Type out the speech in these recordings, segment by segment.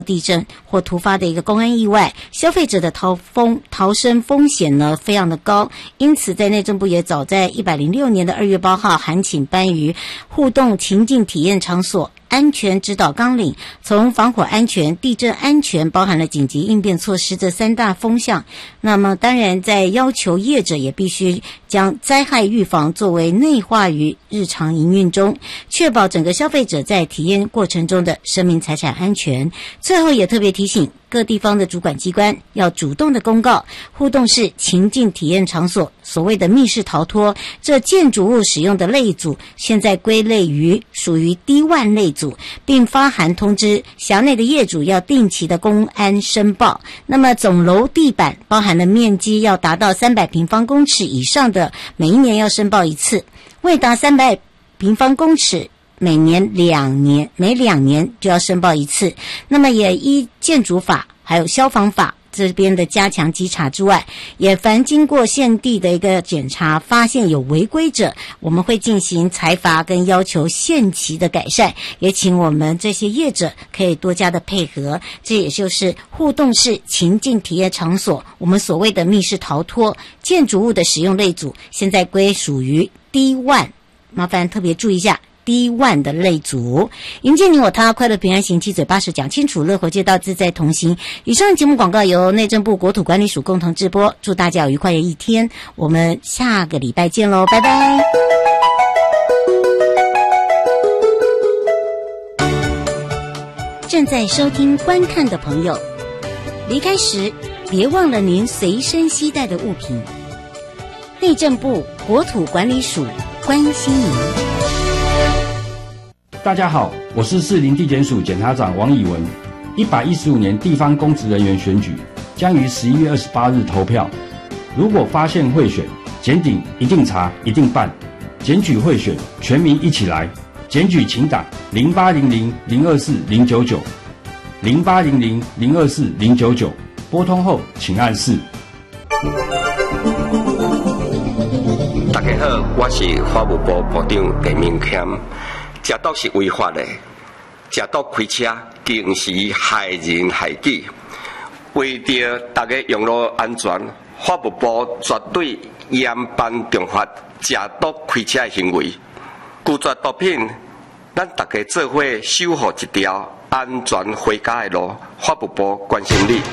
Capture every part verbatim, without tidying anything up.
地震或突发的一个公安意外，消费者的逃风逃生风险呢非常的高，因此在内政部也早在一百零六年的二月八号函请颁于互动情境体验场所安全指导纲领，从防火安全、地震安全，包含了紧急应变措施这三大风向。那么当然在要求业者也必须将灾害预防作为内化于日常营运中，确保整个消费者在体验过程中的生命财产安全。最后也特别提醒各地方的主管机关要主动的公告互动式情境体验场所所谓的密室逃脱这建筑物使用的类组，现在归类于属于低万类组，并发函通知辖内的业主要定期的公安申报。那么总楼地板包含的面积要达到三百平方公尺以上的，每一年要申报一次；未达三百平方公尺，每年两年每两年就要申报一次。那么也依建筑法还有消防法这边的加强稽查之外，也凡经过现地的一个检查发现有违规者，我们会进行裁罚跟要求限期的改善，也请我们这些业者可以多加的配合。这也就是互动式情境体验场所我们所谓的密室逃脱建筑物的使用类组，现在归属于低万，麻烦特别注意一下低万的类组。迎接你我他，快乐平安行，七嘴八舌讲清楚，乐活街道自在同行。以上节目广告由内政部国土管理署共同直播，祝大家有愉快的一天，我们下个礼拜见喽，拜拜。正在收听观看的朋友，离开时别忘了您随身携带的物品。内政部国土管理署关心您。 大家好，我是士林地检署检察长王以文。一百一十五年地方公职人员选举将于十一月二十八日投票。如果发现贿选，检警一定查，一定办。检举贿选，全民一起来。检举请打零八零零零二四零九九，零八零零零二四零九九，拨通后请按四。 大家好，我是法务部部长陈明谦。食毒是违法的，食毒开车更是害人害己。为着大家用路安全，法务部绝对严办重罚食毒开车的行为。拒绝毒品，咱大家做伙守护一条安全回家的路。法务部关心你。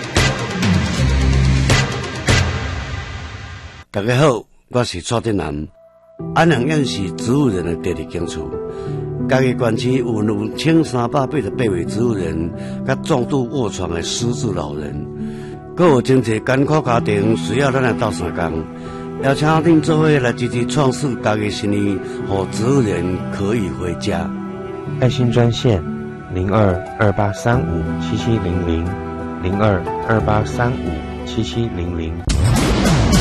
大家好，我是蔡振南。安阳县是植物人的第二警处。嘉义县区有两千三百八十八位植物人，甲重度卧床的失智老人，阁有真侪艰苦家庭需要咱来斗相共，邀请恁做伙来积极创设嘉义新义，让植物人可以回家。 爱心专线零二二八三五七七零零零二二八三五七七零零。